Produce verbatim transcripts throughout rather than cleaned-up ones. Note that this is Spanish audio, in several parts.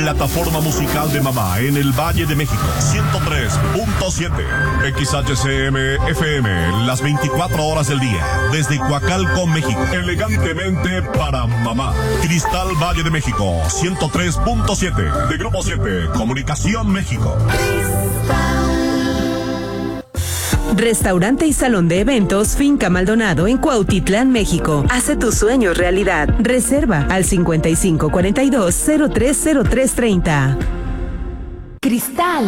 plataforma musical de mamá en el Valle de México. ciento tres punto siete. X H C M F M, las veinticuatro horas del día. Desde Coacalco, México. Elegantemente para mamá. Cristal Valle de México, ciento tres punto siete. De Grupo siete, Comunicación México. Restaurante y salón de eventos Finca Maldonado en Cuautitlán, México. Hace tus sueños realidad. Reserva al cincuenta y cinco cuarenta y dos cero tres cero tres treinta. Cristal.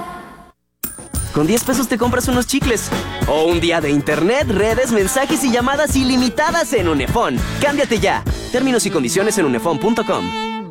Con diez pesos te compras unos chicles. O un día de internet, redes, mensajes y llamadas ilimitadas en Unefón. Cámbiate ya. Términos y condiciones en unefón punto com.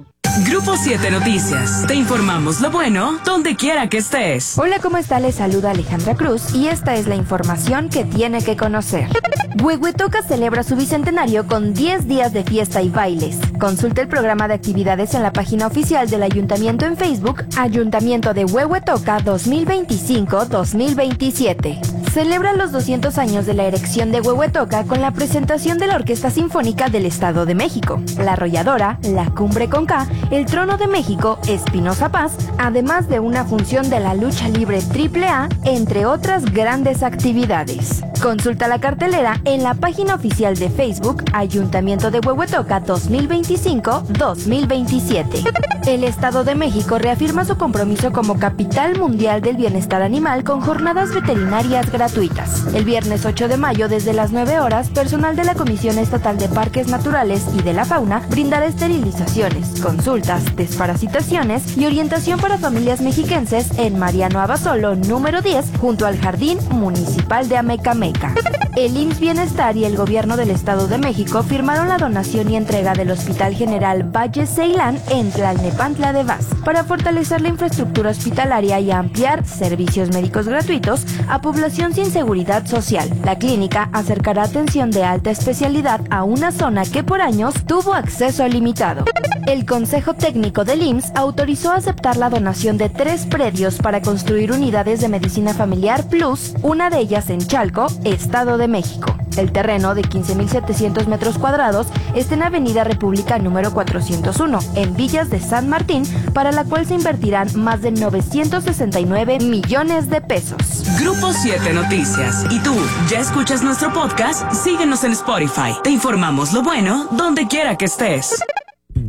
Grupo siete Noticias. Te informamos lo bueno donde quiera que estés. Hola, ¿cómo está? Les saluda Alejandra Cruz y esta es la información que tiene que conocer. Huehuetoca celebra su bicentenario con diez días de fiesta y bailes. Consulta el programa de actividades en la página oficial del Ayuntamiento en Facebook, Ayuntamiento de Huehuetoca dos mil veinticinco dos mil veintisiete. Celebra los doscientos años de la erección de Huehuetoca con la presentación de la Orquesta Sinfónica del Estado de México, La Arrolladora, La Cumbre con K, El Trono de México, Espinosa Paz, además de una función de la lucha libre triple A, entre otras grandes actividades. Consulta la cartelera en la página oficial de Facebook Ayuntamiento de Huehuetoca dos mil veinticinco dos mil veintisiete. El Estado de México reafirma su compromiso como capital mundial del bienestar animal con jornadas veterinarias gratuitas. El viernes ocho de mayo, desde las nueve horas, personal de la Comisión Estatal de Parques Naturales y de la Fauna brindará esterilizaciones, consultas, desparasitaciones y orientación para familias mexiquenses en Mariano Abasolo número diez, junto al Jardín Municipal de Amecameca. El I M S S Bienestar y el Gobierno del Estado de México firmaron la donación y entrega del Hospital General Valle Ceilán en Tlalnepantla de Vaz para fortalecer la infraestructura hospitalaria y ampliar servicios médicos gratuitos a población sin seguridad social. La clínica acercará atención de alta especialidad a una zona que por años tuvo acceso limitado. El Consejo Técnico del I M S S autorizó aceptar la donación de tres predios para construir unidades de medicina familiar Plus, una de ellas en Chalco, Estado de México. El terreno de quince mil setecientos metros cuadrados está en Avenida República número cuatrocientos uno, en Villas de San Martín, para la cual se invertirán más de novecientos sesenta y nueve millones de pesos. Grupo siete Noticias. ¿Y tú, ya escuchas nuestro podcast? Síguenos en Spotify. Te informamos lo bueno donde quiera que estés.